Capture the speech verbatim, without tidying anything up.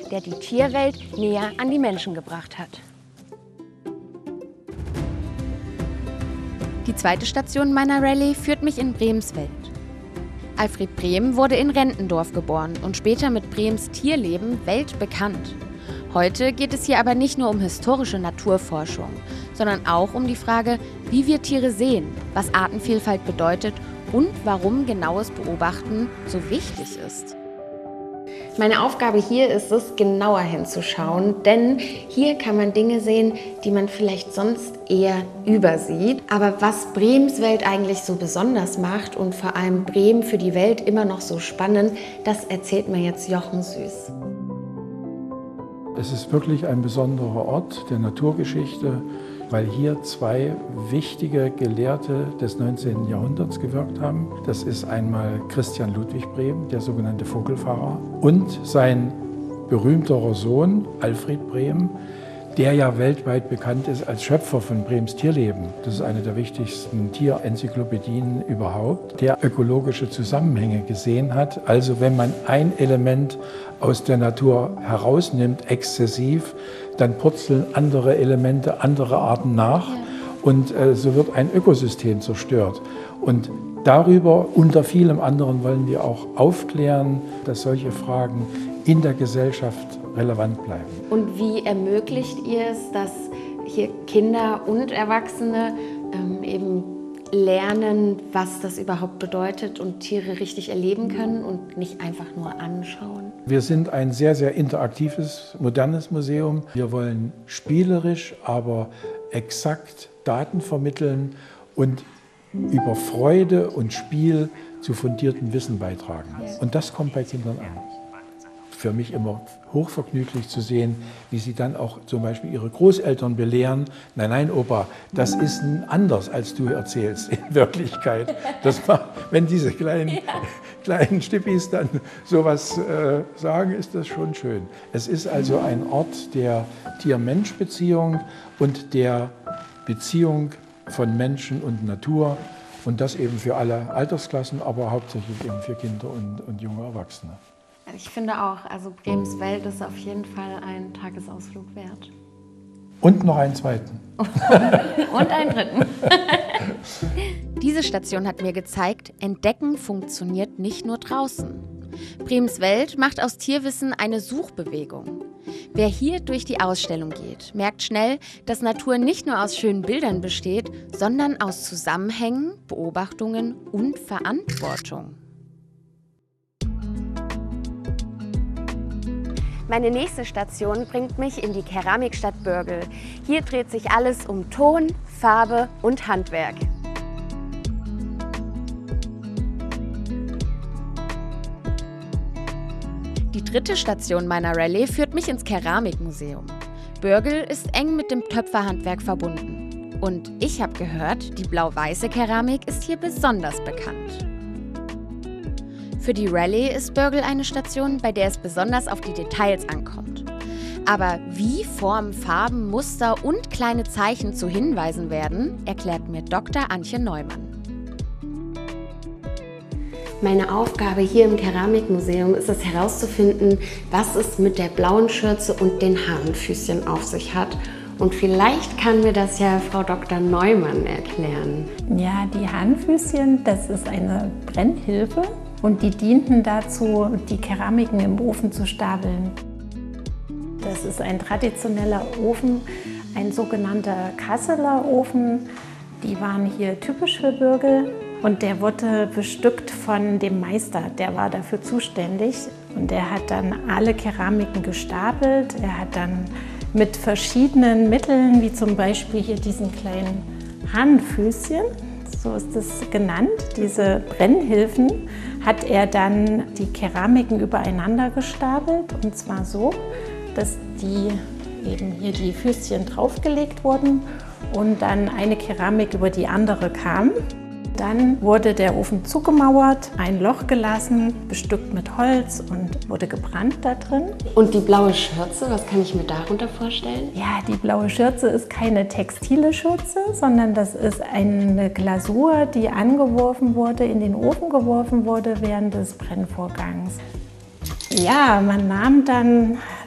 der die Tierwelt näher an die Menschen gebracht hat. Die zweite Station meiner Rallye führt mich in Brems Welt. Alfred Brem wurde in Rentendorf geboren und später mit Brems Tierleben weltbekannt. Heute geht es hier aber nicht nur um historische Naturforschung, sondern auch um die Frage, wie wir Tiere sehen, was Artenvielfalt bedeutet und warum genaues Beobachten so wichtig ist. Meine Aufgabe hier ist es, genauer hinzuschauen, denn hier kann man Dinge sehen, die man vielleicht sonst eher übersieht. Aber was Brems Welt eigentlich so besonders macht und vor allem Brem für die Welt immer noch so spannend, das erzählt mir jetzt Jochen Süß. Es ist wirklich ein besonderer Ort der Naturgeschichte, weil hier zwei wichtige Gelehrte des neunzehnten Jahrhunderts gewirkt haben. Das ist einmal Christian Ludwig Brem, der sogenannte Vogelfahrer, und sein berühmterer Sohn Alfred Brem, der ja weltweit bekannt ist als Schöpfer von Brems Tierleben. Das ist eine der wichtigsten Tierenzyklopädien überhaupt, der ökologische Zusammenhänge gesehen hat. Also wenn man ein Element aus der Natur herausnimmt, exzessiv, dann purzeln andere Elemente, andere Arten nach und äh, so wird ein Ökosystem zerstört. Und darüber, unter vielem anderen, wollen wir auch aufklären, dass solche Fragen in der Gesellschaft relevant bleiben. Und wie ermöglicht ihr es, dass hier Kinder und Erwachsene ähm, eben lernen, was das überhaupt bedeutet und Tiere richtig erleben können und nicht einfach nur anschauen? Wir sind ein sehr, sehr interaktives, modernes Museum. Wir wollen spielerisch, aber exakt Daten vermitteln und über Freude und Spiel zu fundiertem Wissen beitragen. Und das kommt bei Kindern an. Für mich immer hochvergnüglich zu sehen, wie sie dann auch zum Beispiel ihre Großeltern belehren. Nein, nein, Opa, das ist anders, als du erzählst in Wirklichkeit. Das war, wenn diese kleinen, ja. kleinen Stippis dann sowas äh, sagen, ist das schon schön. Es ist also ein Ort der Tier-Mensch-Beziehung und der Beziehung von Menschen und Natur. Und das eben für alle Altersklassen, aber hauptsächlich eben für Kinder und, und junge Erwachsene. Ich finde auch, also Brems Welt ist auf jeden Fall ein Tagesausflug wert. Und noch einen zweiten. Und einen dritten. Diese Station hat mir gezeigt, Entdecken funktioniert nicht nur draußen. Brems Welt macht aus Tierwissen eine Suchbewegung. Wer hier durch die Ausstellung geht, merkt schnell, dass Natur nicht nur aus schönen Bildern besteht, sondern aus Zusammenhängen, Beobachtungen und Verantwortung. Meine nächste Station bringt mich in die Keramikstadt Börgel. Hier dreht sich alles um Ton, Farbe und Handwerk. Die dritte Station meiner Rallye führt mich ins Keramikmuseum. Börgel ist eng mit dem Töpferhandwerk verbunden. Und ich habe gehört, die blau-weiße Keramik ist hier besonders bekannt. Für die Rallye ist Börgel eine Station, bei der es besonders auf die Details ankommt. Aber wie Formen, Farben, Muster und kleine Zeichen zu Hinweisen werden, erklärt mir Doktor Antje Neumann. Meine Aufgabe hier im Keramikmuseum ist es herauszufinden, was es mit der blauen Schürze und den Hahnenfüßchen auf sich hat. Und vielleicht kann mir das ja Frau Doktor Neumann erklären. Ja, die Hahnenfüßchen, das ist eine Brennhilfe. Und die dienten dazu, die Keramiken im Ofen zu stapeln. Das ist ein traditioneller Ofen, ein sogenannter Kasseler Ofen. Die waren hier typisch für Börgel und der wurde bestückt von dem Meister, der war dafür zuständig. Und der hat dann alle Keramiken gestapelt. Er hat dann mit verschiedenen Mitteln, wie zum Beispiel hier diesen kleinen Hahnenfüßchen, so ist es genannt, diese Brennhilfen, hat er dann die Keramiken übereinander gestapelt, und zwar so, dass die eben hier die Füßchen draufgelegt wurden und dann eine Keramik über die andere kam. Dann wurde der Ofen zugemauert, ein Loch gelassen, bestückt mit Holz und wurde gebrannt da drin. Und die blaue Schürze, was kann ich mir darunter vorstellen? Ja, die blaue Schürze ist keine textile Schürze, sondern das ist eine Glasur, die angeworfen wurde, in den Ofen geworfen wurde während des Brennvorgangs. Ja, man nahm dann